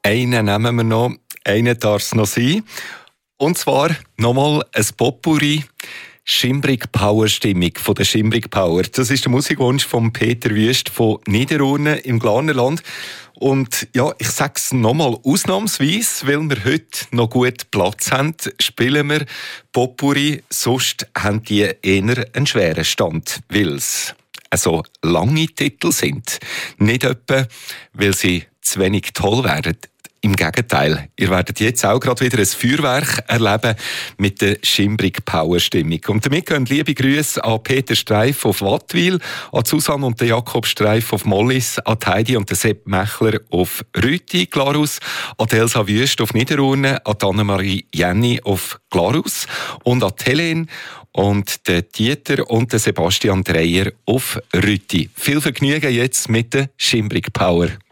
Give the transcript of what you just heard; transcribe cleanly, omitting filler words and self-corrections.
Einen nehmen wir noch, einen darf es noch sein. Und zwar nochmal ein Potpourri. Schimbrig Power Stimmung von der Schimbrig Power. Das ist der Musikwunsch von Peter Wüst von Niederurne im Glarnerland. Und ja, ich sage es nochmal ausnahmsweise, weil wir heute noch gut Platz haben, spielen wir Potpourri. Sonst haben die eher einen schweren Stand, weil es also lange Titel sind. Nicht etwa, weil sie zu wenig toll werden. Im Gegenteil, ihr werdet jetzt auch gerade wieder ein Feuerwerk erleben mit der Schimbrig Power Stimmung. Und damit gehen liebe Grüße an Peter Streif auf Wattwil, an Susanne und den Jakob Streif auf Mollis, an Heidi und den Sepp Mechler auf Rüti, Glarus, an Elsa Wüst auf Niederurne, an Annemarie Jenny auf Glarus und an Helene und den Dieter und den Sebastian Dreyer auf Rüti. Viel Vergnügen jetzt mit der Schimbrig Power.